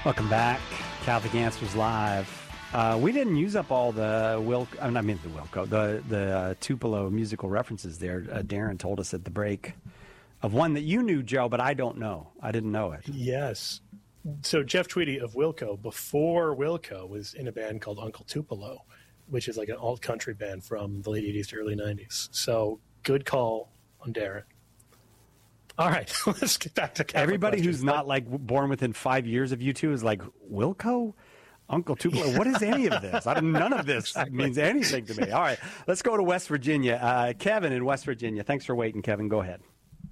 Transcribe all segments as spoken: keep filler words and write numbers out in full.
Welcome back. Catholic Answers Live. Uh, we didn't use up all the Wil. I mean the Wilco, the the uh, Tupelo musical references there. Uh, Darren told us at the break of one that you knew, Joe, but I don't know. I didn't know it. Yes. So Jeff Tweedy of Wilco, before Wilco, was in a band called Uncle Tupelo, which is like an alt country band from the late eighties to early nineties. So good call on Darren. All right, let's get back to Catholic everybody questions. who's not like born within five years of you two is like Wilco, Uncle Tupelo. What is any of this? I, none of this exactly. means anything to me. All right, let's go to West Virginia. Uh, Kevin in West Virginia. Thanks for waiting, Kevin. Go ahead.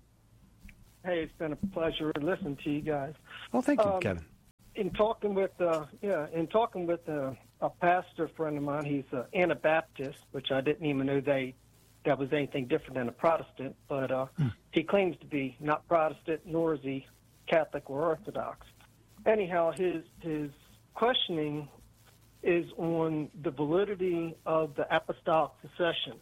Hey, it's been a pleasure listening to you guys. Oh, thank you, um, Kevin. In talking with, uh, yeah, in talking with uh, a pastor friend of mine, he's an Anabaptist, which I didn't even know they that was anything different than a Protestant. But uh, hmm. he claims to be not Protestant, nor is he Catholic or Orthodox. Anyhow, his his questioning is on the validity of the apostolic succession,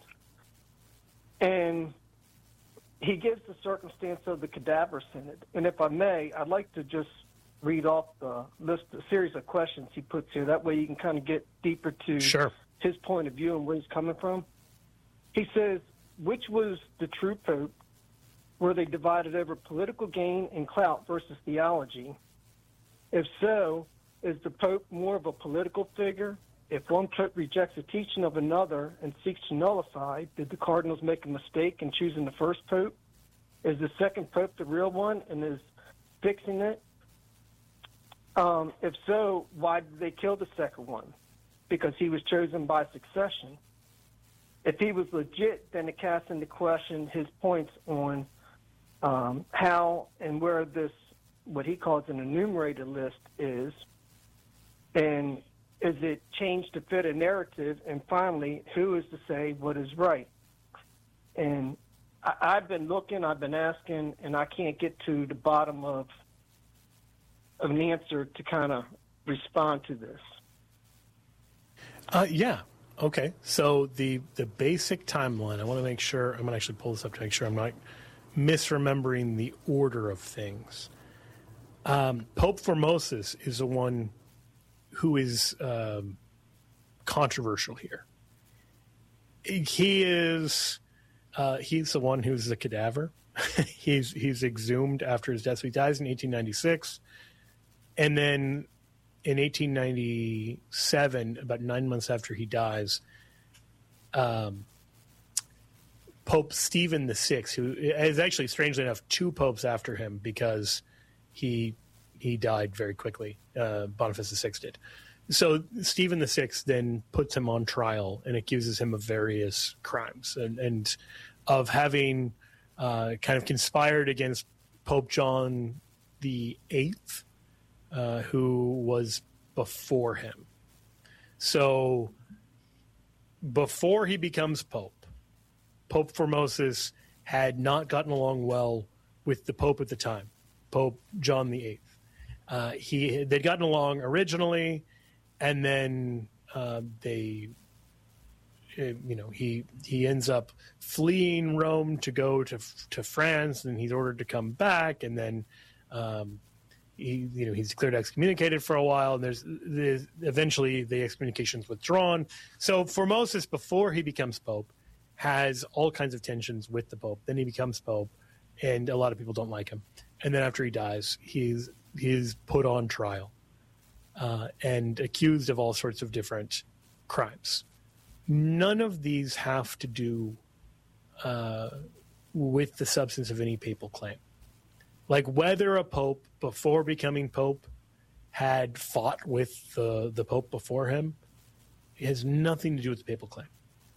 and he gives the circumstance of the cadaver synod. And if I may, I'd like to just read off the list, a series of questions he puts here. That way you can kind of get deeper to sure. his point of view and where he's coming from. He says, which was the true pope? Were they divided over political gain and clout versus theology? If so, is the pope more of a political figure? If one pope rejects the teaching of another and seeks to nullify, did the cardinals make a mistake in choosing the first pope? Is the second pope the real one and is fixing it? Um, if so, why did they kill the second one? Because he was chosen by succession. If he was legit, then it casts into question his points on um, how and where this, what he calls an enumerated list, is, and is it changed to fit a narrative? And finally, who is to say what is right? And I, I've been looking, I've been asking, and I can't get to the bottom of, of an answer to kind of respond to this. Uh, yeah. Okay. So the the basic timeline, I want to make sure, I'm going to actually pull this up to make sure I'm not misremembering the order of things. Um, Pope Formosus is the one who is um, controversial here. He is uh, he's the one who's the cadaver. he's he's exhumed after his death. So he dies in eighteen ninety-six, and then in eighteen ninety-seven, about nine months after he dies, um, Pope Stephen the Sixth, who is actually, strangely enough, two popes after him because he he died very quickly. Uh, Boniface the Sixth did. So Stephen the Sixth then puts him on trial and accuses him of various crimes and, and of having uh, kind of conspired against Pope John the Eighth, uh, who was before him. So before he becomes Pope, Pope Formosus had not gotten along well with the Pope at the time, Pope John the Eighth. Uh, he they'd gotten along originally, and then uh, they, you know, he he ends up fleeing Rome to go to to France, and he's ordered to come back, and then um, he you know he's declared excommunicated for a while, and there's, there's eventually the excommunication's withdrawn. So Formosus, before he becomes Pope, has all kinds of tensions with the Pope. Then he becomes Pope, and a lot of people don't like him. And then after he dies, he's he's put on trial uh, and accused of all sorts of different crimes. None of these have to do uh, with the substance of any papal claim. Like whether a pope before becoming pope had fought with the, the pope before him, it has nothing to do with the papal claim.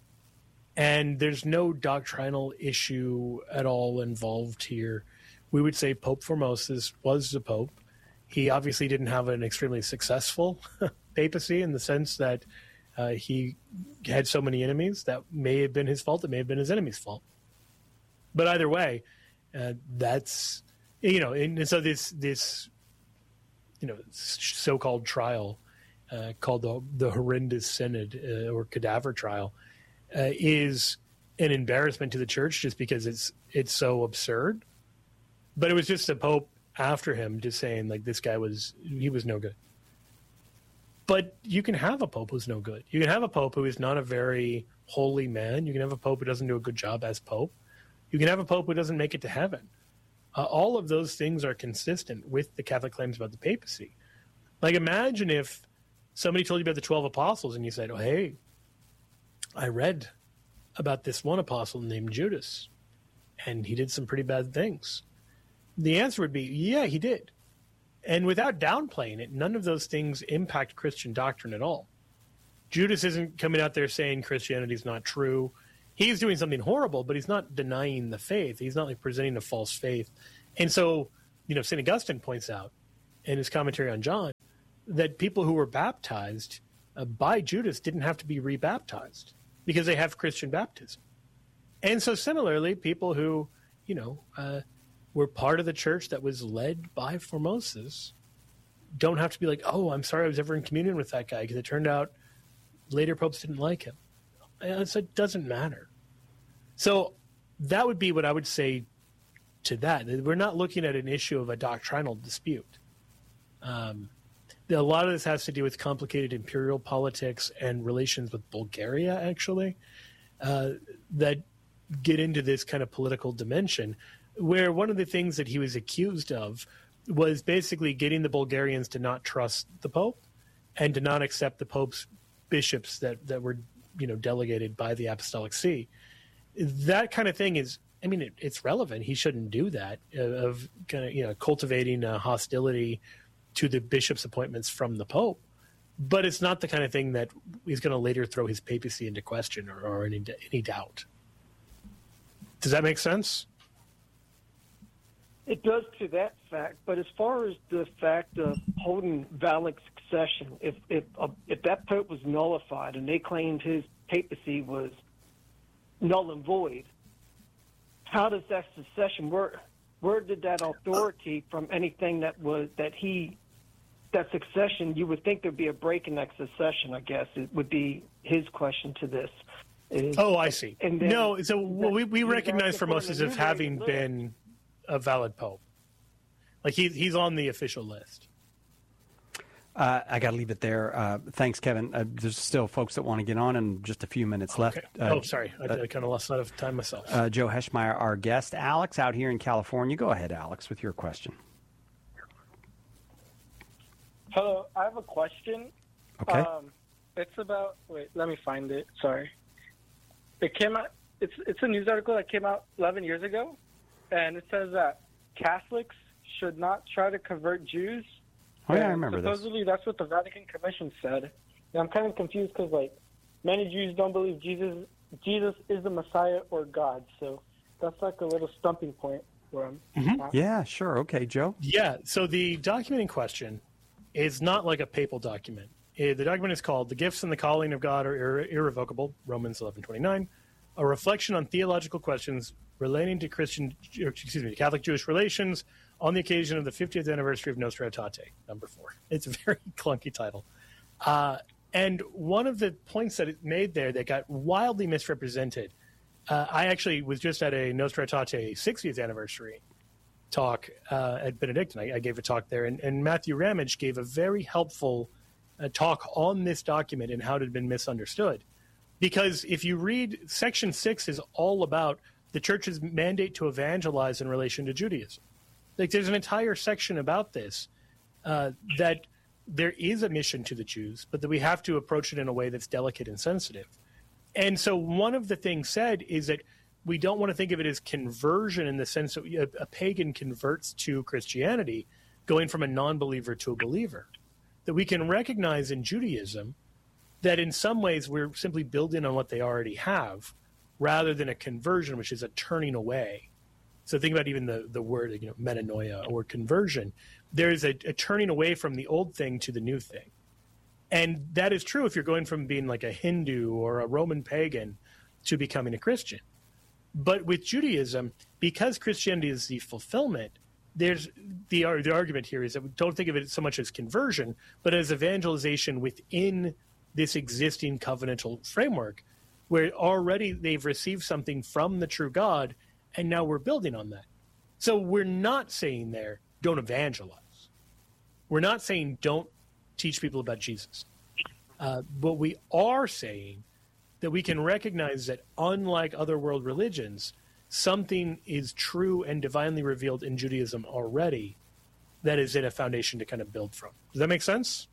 And there's no doctrinal issue at all involved here. We would say Pope Formosus was the pope. He obviously didn't have an extremely successful papacy in the sense that uh, he had so many enemies. That may have been his fault. It may have been his enemy's fault. But either way, uh, that's, you know, and, and so this, this, you know, so-called trial uh, called the, the horrendous synod uh, or cadaver trial uh, is an embarrassment to the church just because it's it's so absurd. But it was just a pope after him, just saying like this guy was he was no good. But you can have a pope who's no good. You can have a pope who is not a very holy man. You can have a pope who doesn't do a good job as pope. You can have a pope who doesn't make it to heaven. Uh, all of those things are consistent with the Catholic claims about the papacy. Like, imagine if somebody told you about the twelve apostles and you said, oh, hey, I read about this one apostle named Judas, and he did some pretty bad things. The answer would be, yeah, he did. And without downplaying it, none of those things impact Christian doctrine at all. Judas isn't coming out there saying Christianity is not true. He's doing something horrible, but he's not denying the faith. He's not like presenting a false faith. And so, you know, Saint Augustine points out in his commentary on John that people who were baptized uh, by Judas didn't have to be rebaptized because they have Christian baptism. And so similarly, people who, you know, uh, were part of the church that was led by Formosus don't have to be like, oh, I'm sorry I was ever in communion with that guy because it turned out later popes didn't like him. So it doesn't matter. So that would be what I would say to that. We're not looking at an issue of a doctrinal dispute. Um, a lot of this has to do with complicated imperial politics and relations with Bulgaria, actually, uh, that get into this kind of political dimension, where one of the things that he was accused of was basically getting the Bulgarians to not trust the Pope and to not accept the Pope's bishops that, that were, you know, delegated by the Apostolic See. That kind of thing is, I mean, it, it's relevant. He shouldn't do that, uh, of kind of, you know, cultivating uh, hostility to the bishop's appointments from the Pope. But it's not the kind of thing that is going to later throw his papacy into question or, or any, any doubt. Does that make sense? It does to that fact, but as far as the fact of holding valid succession, if if uh, if that pope was nullified and they claimed his papacy was null and void, how does that succession work? Where did that authority from anything that was that he that succession? You would think there'd be a break in that succession. I guess it would be his question to this. Is, oh, I see. And then, no, so well, we we recognize Formosus Formosus as having been a valid pope. Like he, he's on the official list. Uh, I got to leave it there. Uh, thanks, Kevin. Uh, there's still folks that want to get on and just a few minutes left. Okay. Uh, oh, sorry. I, uh, I kind of lost a lot of time myself. Uh, Joe Heschmeyer, our guest. Alex out here in California. Go ahead, Alex, with your question. Hello. I have a question. Okay. Um, it's about, wait, let me find it. Sorry. It came out, it's, it's a news article that came out eleven years ago. And it says that Catholics should not try to convert Jews. Oh, yeah, and I remember supposedly this. Supposedly that's what the Vatican Commission said. And I'm kind of confused because, like, many Jews don't believe Jesus Jesus is the Messiah or God. So that's like a little stumping point for them. Mm-hmm. Yeah, sure. Okay, Joe. Yeah, so the document in question is not like a papal document. Uh, The document is called The Gifts and the Calling of God Are Irre- Irrevocable, Romans eleven twenty-nine, a reflection on theological questions relating to Christian, excuse me, Catholic Jewish relations on the occasion of the fiftieth anniversary of Nostra Aetate, number four. It's a very clunky title. Uh, and one of the points that it made there that got wildly misrepresented, uh, I actually was just at a Nostra Aetate sixtieth anniversary talk uh, at Benedictine. I, I gave a talk there, and, and Matthew Ramage gave a very helpful uh, talk on this document and how it had been misunderstood. Because if you read, Section six is all about the church's mandate to evangelize in relation to Judaism. Like, there's an entire section about this, uh, that there is a mission to the Jews, but that we have to approach it in a way that's delicate and sensitive. And so one of the things said is that we don't want to think of it as conversion in the sense that a, a pagan converts to Christianity, going from a non-believer to a believer. That we can recognize in Judaism that in some ways we're simply building on what they already have, rather than a conversion, which is a turning away. So think about even the, the word, you know, metanoia or conversion. There's a, a turning away from the old thing to the new thing. And that is true if you're going from being like a Hindu or a Roman pagan to becoming a Christian. But with Judaism, because Christianity is the fulfillment, there's the, the argument here is that we don't think of it so much as conversion, but as evangelization within this existing covenantal framework, where already they've received something from the true God, and now we're building on that. So we're not saying there don't evangelize. We're not saying don't teach people about Jesus. Uh, but we are saying that we can recognize that unlike other world religions, something is true and divinely revealed in Judaism already that is in a foundation to kind of build from. Does that make sense?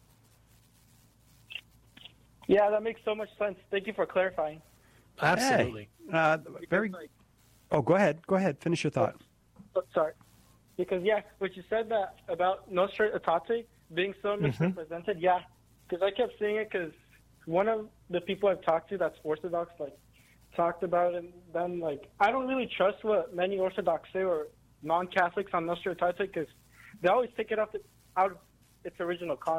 Yeah, that makes so much sense. Thank you for clarifying. Absolutely. Hey, uh, very. Because, like, Oh, go ahead. Go ahead. Finish your thought. oh, sorry. Because, yeah, what you said that about Nostra Aetate being so misrepresented, mm-hmm. yeah, because I kept seeing it because one of the people I've talked to that's Orthodox, like, talked about it, and then, like, I don't really trust what many Orthodox say or non-Catholics on Nostra Aetate because they always take it off the, out of its original context.